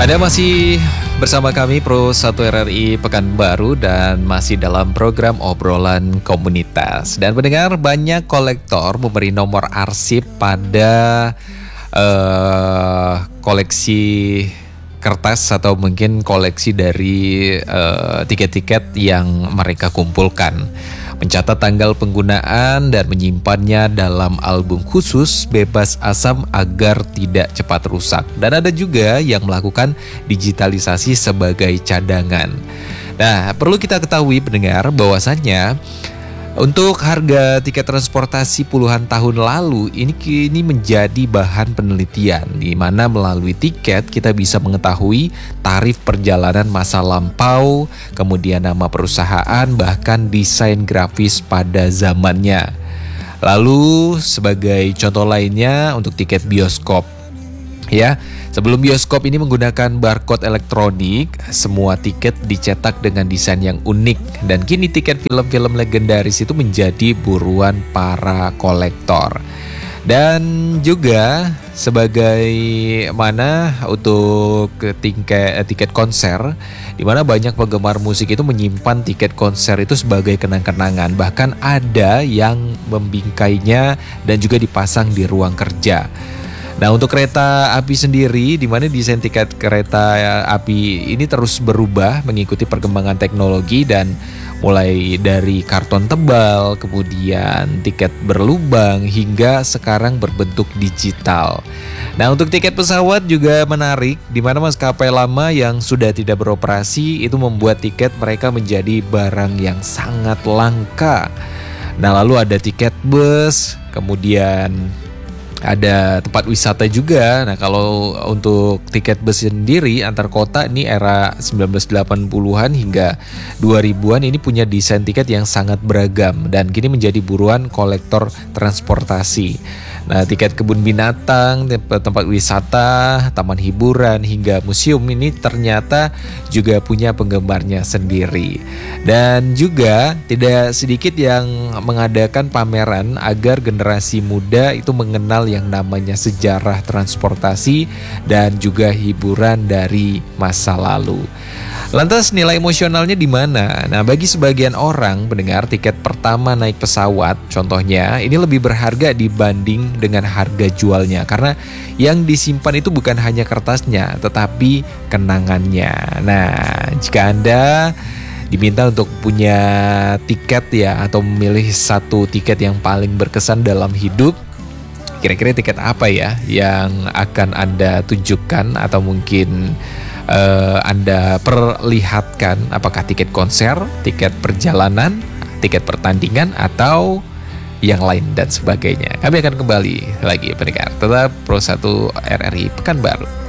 Anda masih bersama kami Pro 1 RRI Pekanbaru dan masih dalam program obrolan komunitas. Dan pendengar, banyak kolektor memberi nomor arsip pada koleksi kertas atau mungkin koleksi dari tiket-tiket yang mereka kumpulkan. Mencatat tanggal penggunaan dan menyimpannya dalam album khusus bebas asam agar tidak cepat rusak. Dan ada juga yang melakukan digitalisasi sebagai cadangan. Nah, perlu kita ketahui pendengar bahwasannya untuk harga tiket transportasi puluhan tahun lalu ini kini menjadi bahan penelitian, di mana melalui tiket kita bisa mengetahui tarif perjalanan masa lampau, kemudian nama perusahaan, bahkan desain grafis pada zamannya. Lalu sebagai contoh lainnya untuk tiket bioskop. Ya, sebelum bioskop ini menggunakan barcode elektronik, semua tiket dicetak dengan desain yang unik. Dan kini tiket film-film legendaris itu menjadi buruan para kolektor. Dan juga sebagai mana untuk tiket konser, di mana banyak penggemar musik itu menyimpan tiket konser itu sebagai kenang-kenangan. Bahkan ada yang membingkainya dan juga dipasang di ruang kerja. Nah, untuk kereta api sendiri, di mana desain tiket kereta api ini terus berubah mengikuti perkembangan teknologi, dan mulai dari karton tebal, kemudian tiket berlubang, hingga sekarang berbentuk digital. Nah, untuk tiket pesawat juga menarik, di mana maskapai lama yang sudah tidak beroperasi itu membuat tiket mereka menjadi barang yang sangat langka. Nah, lalu ada tiket bus, kemudian ada tempat wisata juga. Nah, kalau untuk tiket bus sendiri antar kota ini era 1980-an hingga 2000-an ini punya desain tiket yang sangat beragam dan kini menjadi buruan kolektor transportasi. Nah, tiket kebun binatang, tempat wisata, taman hiburan hingga museum ini ternyata juga punya penggemarnya sendiri. Dan juga tidak sedikit yang mengadakan pameran agar generasi muda itu mengenal yang namanya sejarah transportasi dan juga hiburan dari masa lalu. Lantas nilai emosionalnya di mana? Nah, bagi sebagian orang pendengar, tiket pertama naik pesawat contohnya ini lebih berharga dibanding dengan harga jualnya, karena yang disimpan itu bukan hanya kertasnya tetapi kenangannya. Nah, jika Anda diminta untuk punya tiket ya, atau memilih satu tiket yang paling berkesan dalam hidup, kira-kira tiket apa ya yang akan Anda tunjukkan atau mungkin Anda perlihatkan? Apakah tiket konser, tiket perjalanan, tiket pertandingan, atau yang lain dan sebagainya? Kami akan kembali lagi pendengar. Tetap Pro 1 RRI Pekanbaru.